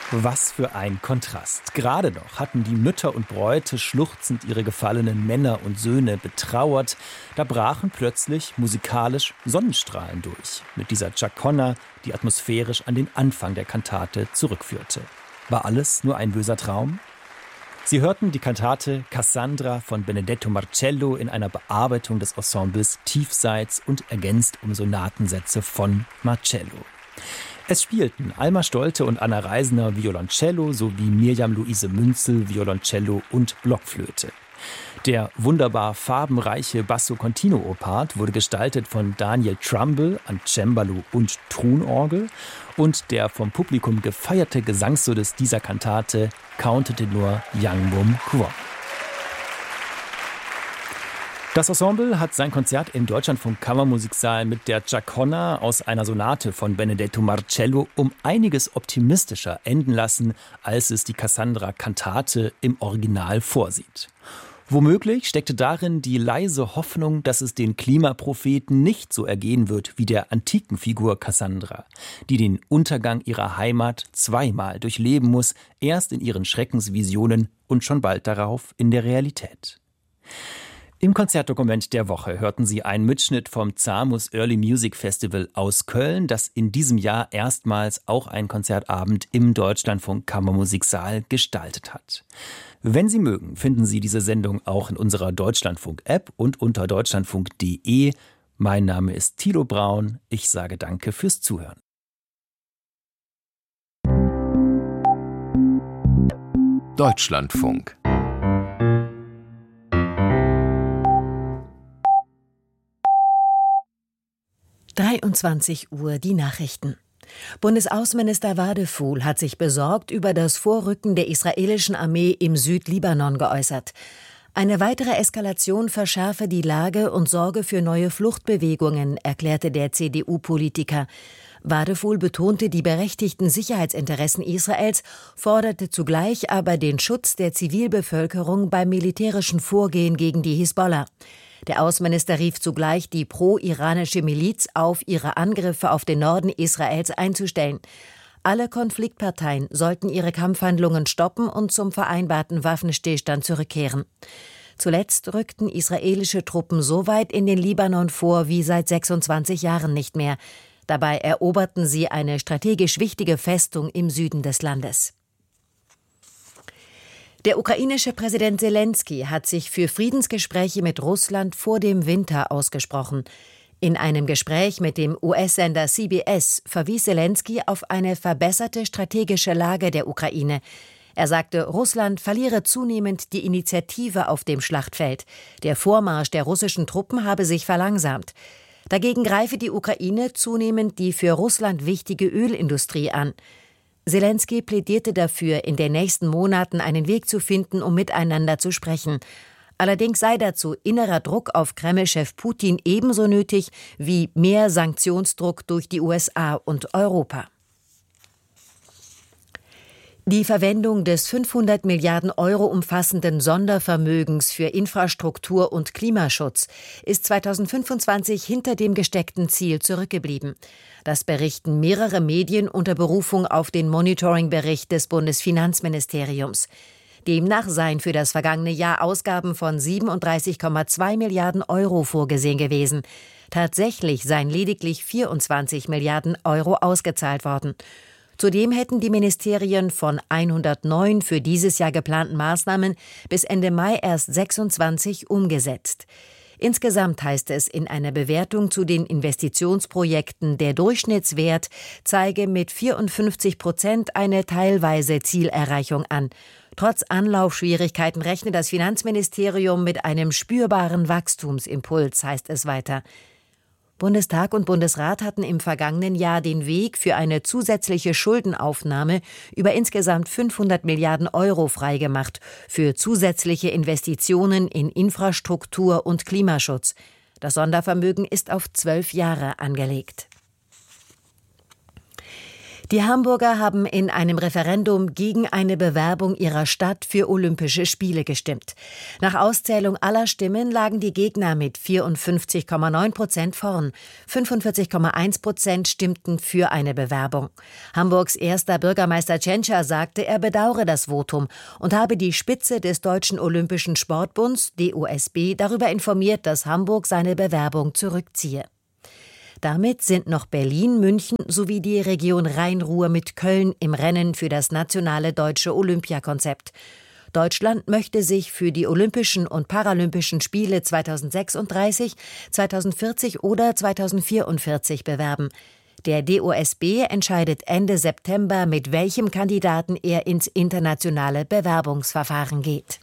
Was für ein Kontrast. Gerade noch hatten die Mütter und Bräute schluchzend ihre gefallenen Männer und Söhne betrauert. Da brachen plötzlich musikalisch Sonnenstrahlen durch. Mit dieser Chaconna, die atmosphärisch an den Anfang der Kantate zurückführte. War alles nur ein böser Traum? Sie hörten die Kantate Cassandra von Benedetto Marcello in einer Bearbeitung des Ensembles Tiefseits und ergänzt um Sonatensätze von Marcello. Es spielten Alma Stolte und Anna Reisner Violoncello sowie Mirjam Luise Münzel Violoncello und Blockflöte. Der wunderbar farbenreiche Basso Continuo Part wurde gestaltet von Daniel Trumbull an Cembalo und Trunorgel und der vom Publikum gefeierte Gesangssolist dieser Kantate Countertenor Yangbum Kwon. Das Ensemble hat sein Konzert im Deutschlandfunk Kammermusiksaal mit der Chaconna aus einer Sonate von Benedetto Marcello um einiges optimistischer enden lassen, als es die Cassandra-Kantate im Original vorsieht. Womöglich steckte darin die leise Hoffnung, dass es den Klimapropheten nicht so ergehen wird wie der antiken Figur Cassandra, die den Untergang ihrer Heimat zweimal durchleben muss, erst in ihren Schreckensvisionen und schon bald darauf in der Realität. Im Konzertdokument der Woche hörten Sie einen Mitschnitt vom ZAMUS Early Music Festival aus Köln, das in diesem Jahr erstmals auch einen Konzertabend im Deutschlandfunk Kammermusiksaal gestaltet hat. Wenn Sie mögen, finden Sie diese Sendung auch in unserer Deutschlandfunk-App und unter deutschlandfunk.de. Mein Name ist Thilo Braun. Ich sage Danke fürs Zuhören. Deutschlandfunk 23 Uhr die Nachrichten. Bundesaußenminister Wadephul hat sich besorgt über das Vorrücken der israelischen Armee im Südlibanon geäußert. Eine weitere Eskalation verschärfe die Lage und sorge für neue Fluchtbewegungen, erklärte der CDU-Politiker. Wadephul betonte die berechtigten Sicherheitsinteressen Israels, forderte zugleich aber den Schutz der Zivilbevölkerung beim militärischen Vorgehen gegen die Hisbollah. Der Außenminister rief zugleich die pro-iranische Miliz auf, ihre Angriffe auf den Norden Israels einzustellen. Alle Konfliktparteien sollten ihre Kampfhandlungen stoppen und zum vereinbarten Waffenstillstand zurückkehren. Zuletzt rückten israelische Truppen so weit in den Libanon vor wie seit 26 Jahren nicht mehr. Dabei eroberten sie eine strategisch wichtige Festung im Süden des Landes. Der ukrainische Präsident Selenskyj hat sich für Friedensgespräche mit Russland vor dem Winter ausgesprochen. In einem Gespräch mit dem US-Sender CBS verwies Selenskyj auf eine verbesserte strategische Lage der Ukraine. Er sagte, Russland verliere zunehmend die Initiative auf dem Schlachtfeld. Der Vormarsch der russischen Truppen habe sich verlangsamt. Dagegen greife die Ukraine zunehmend die für Russland wichtige Ölindustrie an. Selenskyj plädierte dafür, in den nächsten Monaten einen Weg zu finden, um miteinander zu sprechen. Allerdings sei dazu innerer Druck auf Kreml-Chef Putin ebenso nötig wie mehr Sanktionsdruck durch die USA und Europa. Die Verwendung des 500 Milliarden Euro umfassenden Sondervermögens für Infrastruktur und Klimaschutz ist 2025 hinter dem gesteckten Ziel zurückgeblieben. Das berichten mehrere Medien unter Berufung auf den Monitoring-Bericht des Bundesfinanzministeriums. Demnach seien für das vergangene Jahr Ausgaben von 37,2 Milliarden Euro vorgesehen gewesen. Tatsächlich seien lediglich 24 Milliarden Euro ausgezahlt worden. Zudem hätten die Ministerien von 109 für dieses Jahr geplanten Maßnahmen bis Ende Mai erst 26 umgesetzt. Insgesamt heißt es in einer Bewertung zu den Investitionsprojekten, der Durchschnittswert zeige mit 54% eine teilweise Zielerreichung an. Trotz Anlaufschwierigkeiten rechnet das Finanzministerium mit einem spürbaren Wachstumsimpuls, heißt es weiter. Bundestag und Bundesrat hatten im vergangenen Jahr den Weg für eine zusätzliche Schuldenaufnahme über insgesamt 500 Milliarden Euro freigemacht für zusätzliche Investitionen in Infrastruktur und Klimaschutz. Das Sondervermögen ist auf 12 Jahre angelegt. Die Hamburger haben in einem Referendum gegen eine Bewerbung ihrer Stadt für Olympische Spiele gestimmt. Nach Auszählung aller Stimmen lagen die Gegner mit 54,9% vorn. 45,1% stimmten für eine Bewerbung. Hamburgs erster Bürgermeister Tschentscher sagte, er bedauere das Votum und habe die Spitze des Deutschen Olympischen Sportbunds, DOSB, darüber informiert, dass Hamburg seine Bewerbung zurückziehe. Damit sind noch Berlin, München sowie die Region Rhein-Ruhr mit Köln im Rennen für das nationale deutsche Olympiakonzept. Deutschland möchte sich für die Olympischen und Paralympischen Spiele 2036, 2040 oder 2044 bewerben. Der DOSB entscheidet Ende September, mit welchem Kandidaten er ins internationale Bewerbungsverfahren geht.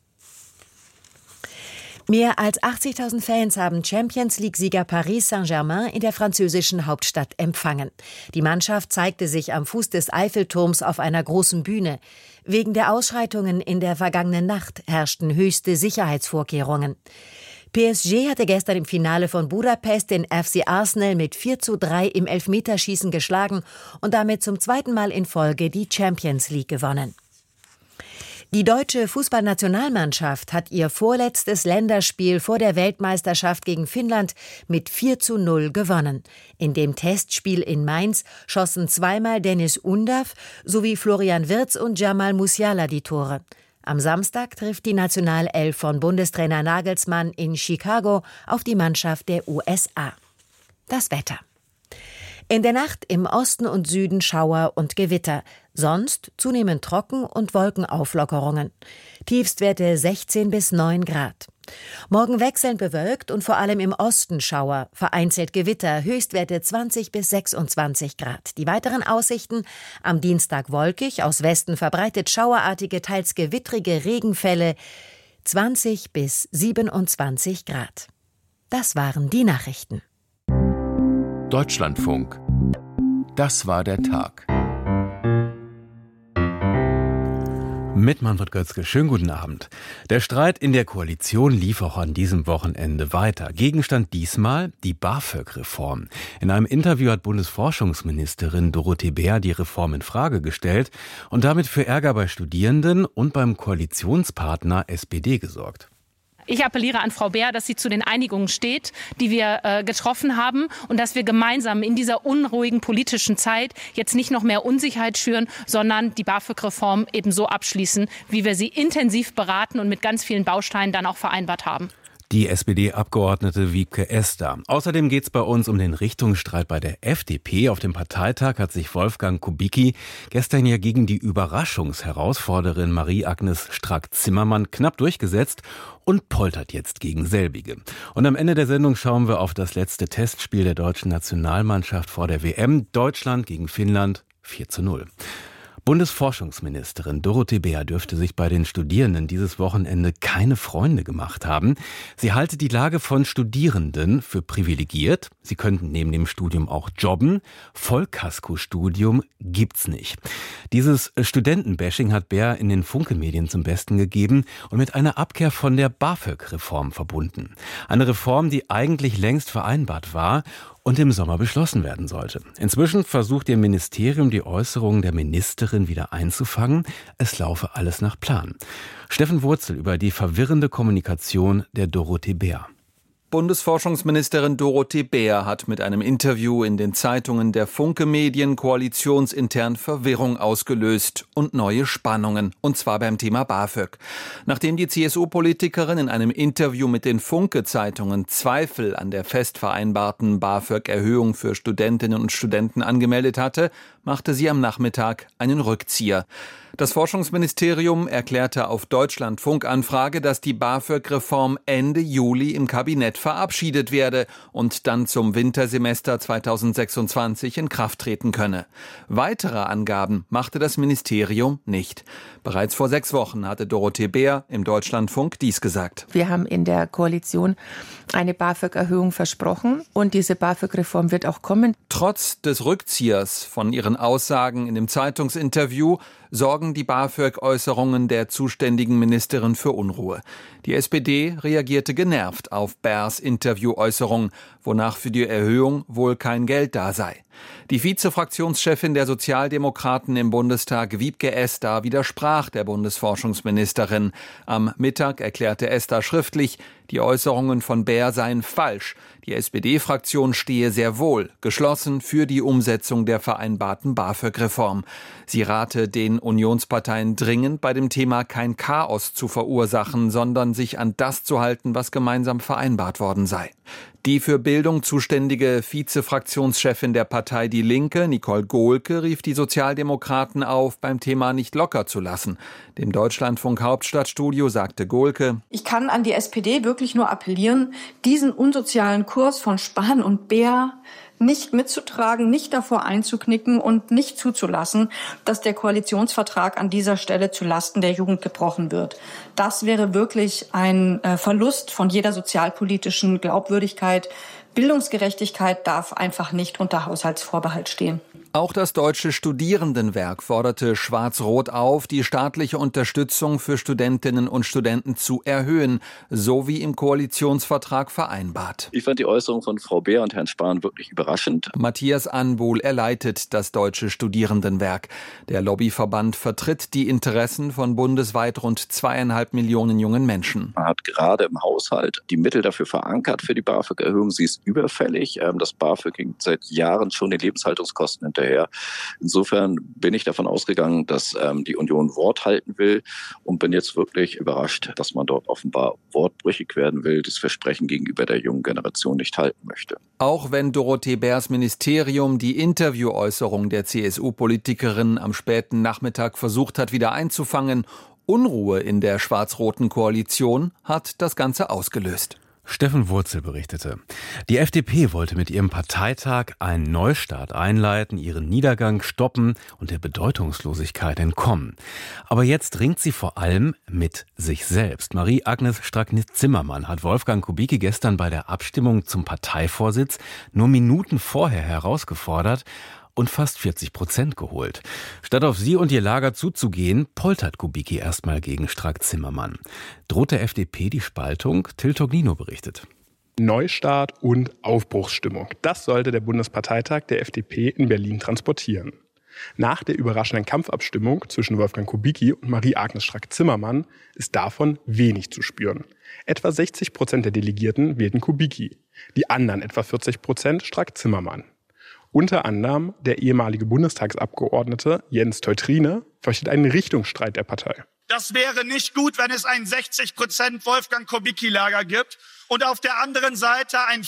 Mehr als 80.000 Fans haben Champions-League-Sieger Paris Saint-Germain in der französischen Hauptstadt empfangen. Die Mannschaft zeigte sich am Fuß des Eiffelturms auf einer großen Bühne. Wegen der Ausschreitungen in der vergangenen Nacht herrschten höchste Sicherheitsvorkehrungen. PSG hatte gestern im Finale von Budapest den FC Arsenal mit 4:3 im Elfmeterschießen geschlagen und damit zum zweiten Mal in Folge die Champions League gewonnen. Die deutsche Fußballnationalmannschaft hat ihr vorletztes Länderspiel vor der Weltmeisterschaft gegen Finnland mit 4:0 gewonnen. In dem Testspiel in Mainz schossen zweimal Dennis Undav sowie Florian Wirtz und Jamal Musiala die Tore. Am Samstag trifft die Nationalelf von Bundestrainer Nagelsmann in Chicago auf die Mannschaft der USA. Das Wetter. In der Nacht im Osten und Süden Schauer und Gewitter, sonst zunehmend trocken und Wolkenauflockerungen. Tiefstwerte 16 bis 9 Grad. Morgen wechselnd bewölkt und vor allem im Osten Schauer, vereinzelt Gewitter, Höchstwerte 20 bis 26 Grad. Die weiteren Aussichten: am Dienstag wolkig, aus Westen verbreitet schauerartige, teils gewittrige Regenfälle, 20 bis 27 Grad. Das waren die Nachrichten. Deutschlandfunk. Das war der Tag. Mit Manfred Götzke. Schönen guten Abend. Der Streit in der Koalition lief auch an diesem Wochenende weiter. Gegenstand diesmal die BAföG-Reform. In einem Interview hat Bundesforschungsministerin Dorothee Bär die Reform in Frage gestellt und damit für Ärger bei Studierenden und beim Koalitionspartner SPD gesorgt. Ich appelliere an Frau Bär, dass sie zu den Einigungen steht, die wir getroffen haben, und dass wir gemeinsam in dieser unruhigen politischen Zeit jetzt nicht noch mehr Unsicherheit schüren, sondern die BAföG-Reform eben so abschließen, wie wir sie intensiv beraten und mit ganz vielen Bausteinen dann auch vereinbart haben. Die SPD-Abgeordnete Wiebke Esder. Außerdem geht es bei uns um den Richtungsstreit bei der FDP. Auf dem Parteitag hat sich Wolfgang Kubicki gestern ja gegen die Überraschungsherausforderin Marie-Agnes Strack-Zimmermann knapp durchgesetzt und poltert jetzt gegen selbige. Und am Ende der Sendung schauen wir auf das letzte Testspiel der deutschen Nationalmannschaft vor der WM. Deutschland gegen Finnland 4:0. Bundesforschungsministerin Dorothee Bär dürfte sich bei den Studierenden dieses Wochenende keine Freunde gemacht haben. Sie halte die Lage von Studierenden für privilegiert. Sie könnten neben dem Studium auch jobben. Vollkaskostudium gibt's nicht. Dieses Studentenbashing hat Bär in den Funke-Medien zum Besten gegeben und mit einer Abkehr von der BAföG-Reform verbunden. Eine Reform, die eigentlich längst vereinbart war und im Sommer beschlossen werden sollte. Inzwischen versucht ihr Ministerium, die Äußerungen der Ministerin wieder einzufangen. Es laufe alles nach Plan. Steffen Wurzel über die verwirrende Kommunikation der Dorothee Bär. Bundesforschungsministerin Dorothee Bär hat mit einem Interview in den Zeitungen der Funke-Medien koalitionsintern Verwirrung ausgelöst und neue Spannungen, und zwar beim Thema BAföG. Nachdem die CSU-Politikerin in einem Interview mit den Funke-Zeitungen Zweifel an der fest vereinbarten BAföG-Erhöhung für Studentinnen und Studenten angemeldet hatte, machte sie am Nachmittag einen Rückzieher. Das Forschungsministerium erklärte auf Deutschlandfunk-Anfrage, dass die BAföG-Reform Ende Juli im Kabinett verabschiedet werde und dann zum Wintersemester 2026 in Kraft treten könne. Weitere Angaben machte das Ministerium nicht. Bereits vor 6 Wochen hatte Dorothee Bär im Deutschlandfunk dies gesagt. Wir haben in der Koalition eine BAföG-Erhöhung versprochen und diese BAföG-Reform wird auch kommen. Trotz des Rückziehers von ihren Aussagen in dem Zeitungsinterview sorgen die BAföG-Äußerungen der zuständigen Ministerin für Unruhe. Die SPD reagierte genervt auf Baers Interviewäußerung, wonach für die Erhöhung wohl kein Geld da sei. Die Vize-Fraktionschefin der Sozialdemokraten im Bundestag, Wiebke Esder, widersprach der Bundesforschungsministerin. Am Mittag erklärte Esder schriftlich, die Äußerungen von Baer seien falsch. Die SPD-Fraktion stehe sehr wohl geschlossen für die Umsetzung der vereinbarten BAföG-Reform. Sie rate den Unionsparteien dringend, bei dem Thema kein Chaos zu verursachen, sondern sich an das zu halten, was gemeinsam vereinbart worden sei. Die für Bildung zuständige Vize-Fraktionschefin der Partei Die Linke, Nicole Gohlke, rief die Sozialdemokraten auf, beim Thema nicht locker zu lassen. Dem Deutschlandfunk Hauptstadtstudio sagte Gohlke: Ich kann an die SPD wirklich nur appellieren, diesen unsozialen Kurs von Spahn und Baer nicht mitzutragen, nicht davor einzuknicken und nicht zuzulassen, dass der Koalitionsvertrag an dieser Stelle zu Lasten der Jugend gebrochen wird. Das wäre wirklich ein Verlust von jeder sozialpolitischen Glaubwürdigkeit. Bildungsgerechtigkeit darf einfach nicht unter Haushaltsvorbehalt stehen. Auch das Deutsche Studierendenwerk forderte Schwarz-Rot auf, die staatliche Unterstützung für Studentinnen und Studenten zu erhöhen, so wie im Koalitionsvertrag vereinbart. Ich fand die Äußerung von Frau Baer und Herrn Spahn wirklich überraschend. Matthias Anbuhl, er leitet das Deutsche Studierendenwerk. Der Lobbyverband vertritt die Interessen von bundesweit rund 2,5 Millionen jungen Menschen. Man hat gerade im Haushalt die Mittel dafür verankert für die BAföG-Erhöhung. Sie ist überfällig. Das BAföG hinkt seit Jahren schon den Lebenshaltungskosten hinterher. Insofern bin ich davon ausgegangen, dass die Union Wort halten will und bin jetzt wirklich überrascht, dass man dort offenbar wortbrüchig werden will, das Versprechen gegenüber der jungen Generation nicht halten möchte. Auch wenn Dorothee Baers Ministerium die Interviewäußerung der CSU-Politikerin am späten Nachmittag versucht hat, wieder einzufangen, Unruhe in der schwarz-roten Koalition hat das Ganze ausgelöst. Steffen Wurzel berichtete. Die FDP wollte mit ihrem Parteitag einen Neustart einleiten, ihren Niedergang stoppen und der Bedeutungslosigkeit entkommen. Aber jetzt ringt sie vor allem mit sich selbst. Marie-Agnes Strack-Zimmermann hat Wolfgang Kubicki gestern bei der Abstimmung zum Parteivorsitz nur Minuten vorher herausgefordert und fast 40% geholt. Statt auf sie und ihr Lager zuzugehen, poltert Kubicki erstmal gegen Strack-Zimmermann. Droht der FDP die Spaltung? Till Tognino berichtet. Neustart und Aufbruchsstimmung. Das sollte der Bundesparteitag der FDP in Berlin transportieren. Nach der überraschenden Kampfabstimmung zwischen Wolfgang Kubicki und Marie-Agnes Strack-Zimmermann ist davon wenig zu spüren. Etwa 60% der Delegierten wählten Kubicki, die anderen etwa 40% Strack-Zimmermann. Unter anderem der ehemalige Bundestagsabgeordnete Jens Teutrine fürchtet einen Richtungsstreit der Partei. Das wäre nicht gut, wenn es ein 60% Wolfgang Kubicki-Lager gibt und auf der anderen Seite ein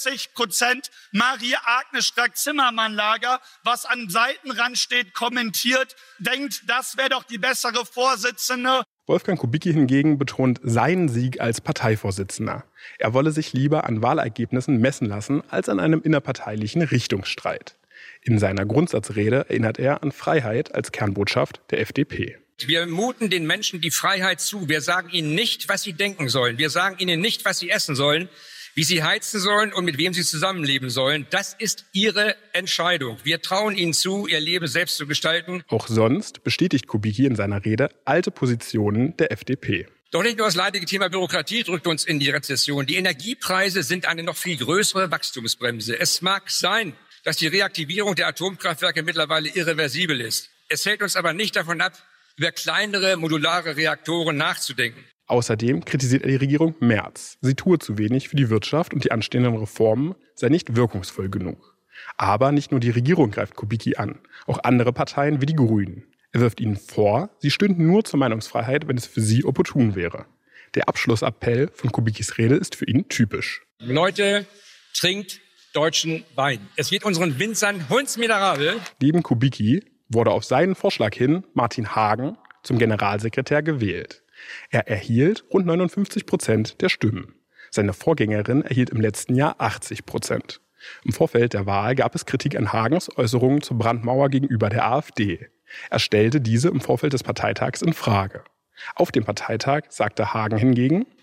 40% Marie-Agnes Strack-Zimmermann-Lager, was am Seitenrand steht, kommentiert, denkt, das wäre doch die bessere Vorsitzende. Wolfgang Kubicki hingegen betont seinen Sieg als Parteivorsitzender. Er wolle sich lieber an Wahlergebnissen messen lassen, als an einem innerparteilichen Richtungsstreit. In seiner Grundsatzrede erinnert er an Freiheit als Kernbotschaft der FDP. Wir muten den Menschen die Freiheit zu. Wir sagen ihnen nicht, was sie denken sollen. Wir sagen ihnen nicht, was sie essen sollen, wie sie heizen sollen und mit wem sie zusammenleben sollen. Das ist ihre Entscheidung. Wir trauen ihnen zu, ihr Leben selbst zu gestalten. Auch sonst bestätigt Kubicki in seiner Rede alte Positionen der FDP. Doch nicht nur das leidige Thema Bürokratie drückt uns in die Rezession. Die Energiepreise sind eine noch viel größere Wachstumsbremse. Es mag sein, dass die Reaktivierung der Atomkraftwerke mittlerweile irreversibel ist. Es hält uns aber nicht davon ab, über kleinere modulare Reaktoren nachzudenken. Außerdem kritisiert er die Regierung Merz. Sie tue zu wenig für die Wirtschaft und die anstehenden Reformen sei nicht wirkungsvoll genug. Aber nicht nur die Regierung greift Kubicki an, auch andere Parteien wie die Grünen. Er wirft ihnen vor, sie stünden nur zur Meinungsfreiheit, wenn es für sie opportun wäre. Der Abschlussappell von Kubickis Rede ist für ihn typisch. Leute, trinkt deutschen Wein. Es geht unseren Winzern hundsmiserabel. Neben Kubicki wurde auf seinen Vorschlag hin Martin Hagen zum Generalsekretär gewählt. Er erhielt rund 59% der Stimmen. Seine Vorgängerin erhielt im letzten Jahr 80%. Im Vorfeld der Wahl gab es Kritik an Hagens Äußerungen zur Brandmauer gegenüber der AfD. Er stellte diese im Vorfeld des Parteitags in Frage. Auf dem Parteitag sagte Hagen hingegen: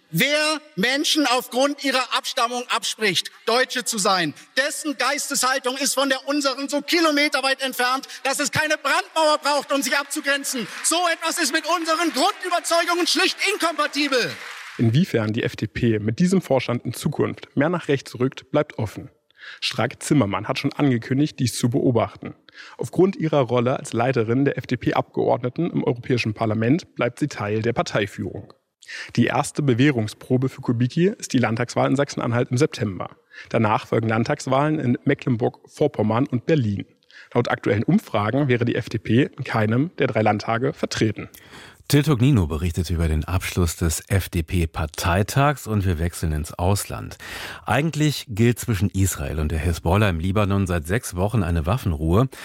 Wer Menschen aufgrund ihrer Abstammung abspricht, Deutsche zu sein, dessen Geisteshaltung ist von der unseren so kilometerweit entfernt, dass es keine Brandmauer braucht, um sich abzugrenzen. So etwas ist mit unseren Grundüberzeugungen schlicht inkompatibel. Inwiefern die FDP mit diesem Vorstand in Zukunft mehr nach rechts rückt, bleibt offen. Strack-Zimmermann hat schon angekündigt, dies zu beobachten. Aufgrund ihrer Rolle als Leiterin der FDP-Abgeordneten im Europäischen Parlament bleibt sie Teil der Parteiführung. Die erste Bewährungsprobe für Kubicki ist die Landtagswahl in Sachsen-Anhalt im September. Danach folgen Landtagswahlen in Mecklenburg-Vorpommern und Berlin. Laut aktuellen Umfragen wäre die FDP in keinem der 3 Landtage vertreten. Till Tognino berichtet über den Abschluss des FDP-Parteitags und wir wechseln ins Ausland. Eigentlich gilt zwischen Israel und der Hisbollah im Libanon seit 6 Wochen eine Waffenruhe.